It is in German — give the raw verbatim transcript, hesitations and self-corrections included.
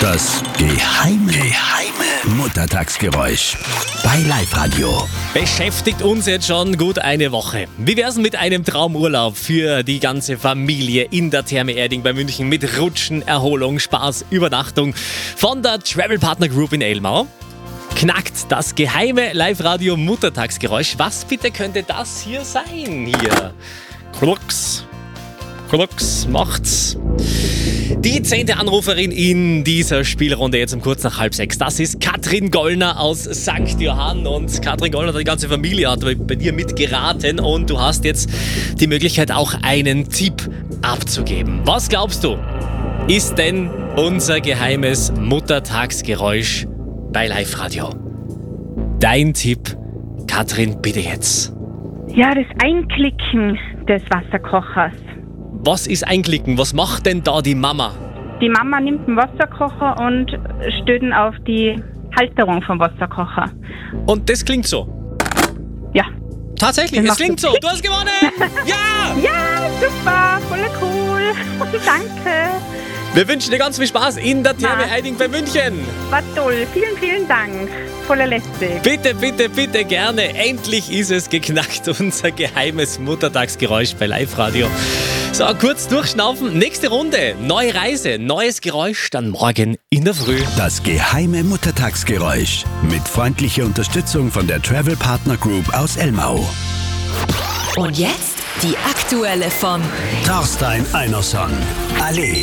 Das geheime, geheime Muttertagsgeräusch bei Live-Radio. Beschäftigt uns jetzt schon gut eine Woche. Wie wär's mit einem Traumurlaub für die ganze Familie in der Therme Erding bei München mit Rutschen, Erholung, Spaß, Übernachtung von der Travel Partner Group in Elmau? Knackt das geheime Live-Radio Muttertagsgeräusch. Was bitte könnte das hier sein? Hier. Klux. Klux macht's. Die zehnte Anruferin in dieser Spielrunde jetzt um kurz nach halb sechs. Das ist Katrin Gollner aus Sankt Johann. Und Katrin Gollner, die ganze Familie hat bei dir mitgeraten. Und du hast jetzt die Möglichkeit, auch einen Tipp abzugeben. Was glaubst du, ist denn unser geheimes Muttertagsgeräusch bei Live-Radio? Dein Tipp, Katrin, bitte jetzt. Ja, das Einklicken des Wasserkochers. Was ist Einklicken? Was macht denn da die Mama? Die Mama nimmt den Wasserkocher und stellt ihn auf die Halterung vom Wasserkocher. Und das klingt so? Ja. Tatsächlich, Das es klingt so. Du hast gewonnen! Ja! Ja, super, voll cool. Danke. Wir wünschen dir ganz viel Spaß in der Therme Na. Erding bei München. War toll. Vielen, vielen Dank. Voller lästig. Bitte, bitte, bitte gerne. Endlich ist es geknackt, unser geheimes Muttertagsgeräusch bei Live-Radio. So, kurz durchschnaufen. Nächste Runde. Neue Reise, neues Geräusch, dann morgen in der Früh. Das geheime Muttertagsgeräusch mit freundlicher Unterstützung von der Travel Partner Group aus Elmau. Und jetzt die aktuelle von Torstein Einerson. Allee.